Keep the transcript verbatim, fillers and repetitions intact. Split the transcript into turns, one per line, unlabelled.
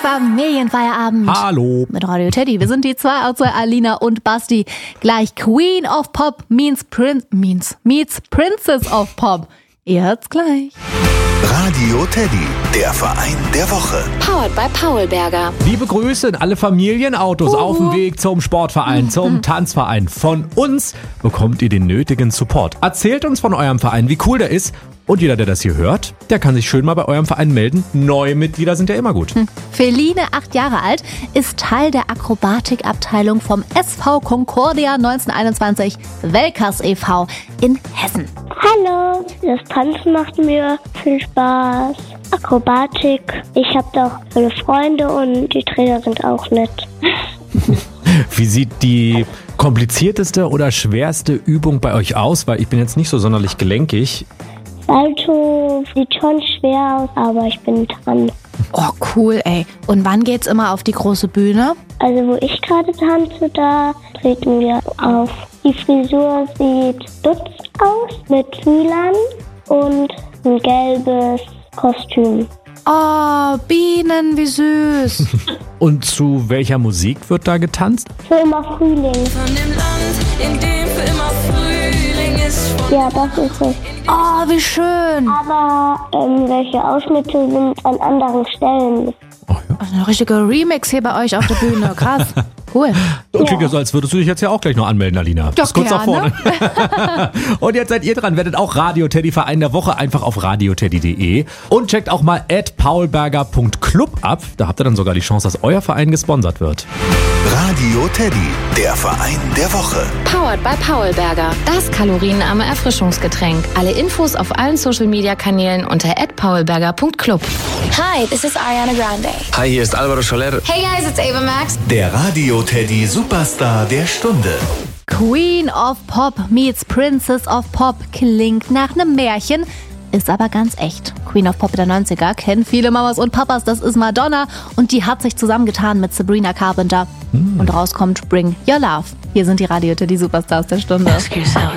Familienfeierabend.
Hallo.
Mit Radio Teddy. Wir sind die zwei aus der Alina und Basti. Gleich Queen of Pop means Prince, means, meets Princess of Pop. Ihr hört's gleich.
Radio Teddy, der Verein der Woche.
Powered by Paulberger.
Liebe Grüße in alle Familienautos
Uhu.
auf dem Weg zum Sportverein, zum Tanzverein. Von uns bekommt ihr den nötigen Support. Erzählt uns von eurem Verein, wie cool der ist. Und jeder, der das hier hört, der kann sich schön mal bei eurem Verein melden. Neue Mitglieder sind ja immer gut.
Hm. Feline, acht Jahre alt, ist Teil der Akrobatikabteilung vom S V Concordia neunzehnhunderteinundzwanzig Welkers e V in Hessen.
Hallo, das Tanzen macht mir viel Spaß. Akrobatik. Ich habe da auch viele Freunde und die Trainer sind auch nett.
Wie sieht die komplizierteste oder schwerste Übung bei euch aus? Weil ich bin jetzt nicht so sonderlich gelenkig.
Salto sieht schon schwer aus, aber ich bin dran.
Oh, cool, ey. Und wann geht's immer auf die große Bühne?
Also wo ich gerade tanze, da treten wir auf. Die Frisur sieht dutz aus mit Fühlern und ein gelbes Kostüm.
Oh, Bienen, wie süß.
Und zu welcher Musik wird da getanzt?
Für immer Frühling.
Von dem Land, in dem für immer Frühling ist.
Ja, das ist es.
Oh, wie schön.
Aber ähm, welche Ausschnitte sind an anderen Stellen?
Oh, ja.
Ein richtiger Remix hier bei euch auf der Bühne. Krass. Cool.
So klingt ja so, als würdest du dich jetzt ja auch gleich noch anmelden, Alina.
Doch,
Bis kurz nach
gerne.
vorne. Und jetzt seid ihr dran. Werdet auch Radio Teddy Verein der Woche einfach auf radioteddy punkt de und checkt auch mal at paulberger punkt club ab. Da habt ihr dann sogar die Chance, dass euer Verein gesponsert wird.
Radio Teddy, der Verein der Woche.
Powered by Paulberger. Das kalorienarme Erfrischungsgetränk. Alle Infos auf allen Social-Media-Kanälen unter at paulberger punkt club.
Hi, this is Ariana Grande.
Hi, hier ist Alvaro Soler.
Hey guys, it's Ava Max.
Der Radio Teddy Superstar der Stunde.
Queen of Pop meets Princess of Pop klingt nach einem Märchen, ist aber ganz echt. Queen of Pop der neunziger kennen viele Mamas und Papas, das ist Madonna und die hat sich zusammengetan mit Sabrina Carpenter. Mm. Und raus kommt Bring Your Love. Hier sind die Radio Teddy Superstars der Stunde.